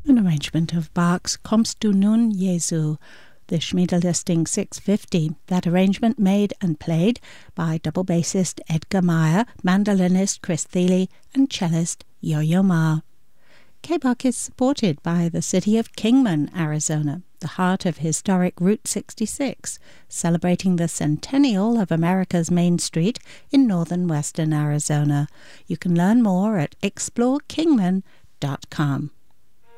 An arrangement of Bach's Kommst du nun, Jesu, the Schmiedelisting 650. That arrangement made and played by double bassist Edgar Meyer, mandolinist Chris Thile, and cellist Yo-Yo Ma. K-Bach is supported by the city of Kingman, Arizona, the heart of historic Route 66, celebrating the centennial of America's Main Street in northern western Arizona. You can learn more at explorekingman.com.